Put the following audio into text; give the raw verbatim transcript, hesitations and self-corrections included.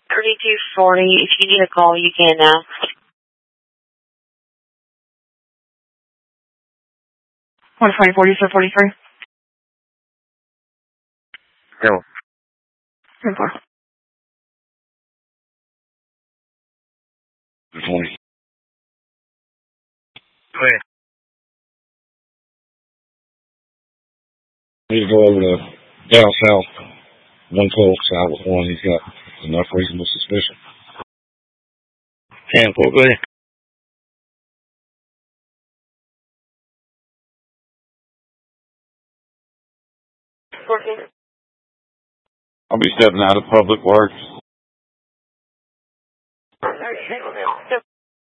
thirty-two forty. If you need a call, you can now. one twenty forty-seven forty-three. Go. ten four. twenty. Go ahead. Need to go over to down south, one twelve south with one. He's got enough reasonable suspicion. ten four, go ahead. fourteen. I'll be stepping out of Public Works.